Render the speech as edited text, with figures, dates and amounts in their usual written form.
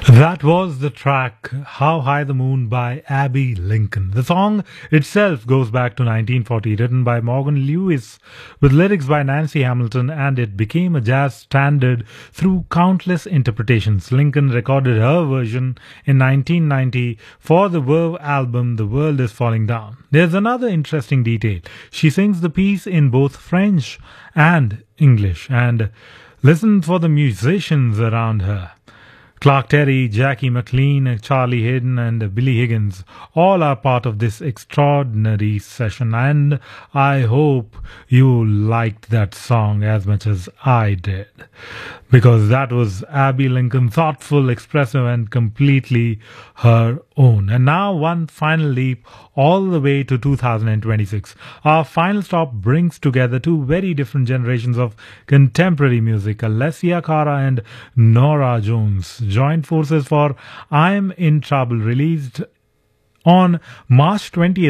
That was the track How High the Moon by Abby Lincoln. The song itself goes back to 1940, written by Morgan Lewis with lyrics by Nancy Hamilton, and it became a jazz standard through countless interpretations. Lincoln recorded her version in 1990 for the Verve album The World is Falling Down. There's another interesting detail. She sings the piece in both French and English, and listen for the musicians around her. Clark Terry, Jackie McLean, Charlie Hayden, and Billy Higgins all are part of this extraordinary session, and I hope you liked that song as much as I did, because that was Abby Lincoln, thoughtful, expressive, and completely her own. And now one final leap all the way to 2026. Our final stop brings together two very different generations of contemporary music. Alessia Cara and Nora Jones joined forces for I'm in Trouble, released on March 20th.